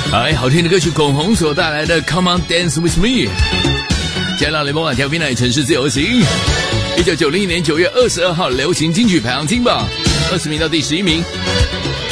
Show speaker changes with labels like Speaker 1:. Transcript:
Speaker 1: 哎，好听的歌曲，孔红所带来的《Come on Dance with Me》。加拿大某晚调频台城市自由行。1990年9月22号流行金曲排行金榜，20名到第11名。